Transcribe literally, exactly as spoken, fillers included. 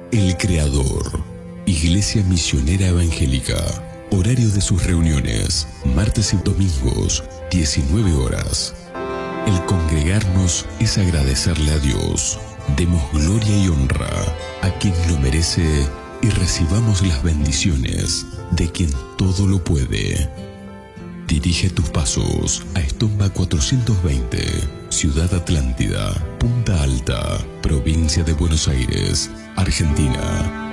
El Creador, Iglesia Misionera Evangélica. Horario de sus reuniones, martes y domingos, diecinueve horas. El congregarnos es agradecerle a Dios. Demos gloria y honra a quien lo merece y recibamos las bendiciones de quien todo lo puede. Dirige tus pasos a Estomba cuatrocientos veinte, Ciudad Atlántida, Punta Alta, provincia de Buenos Aires, Argentina.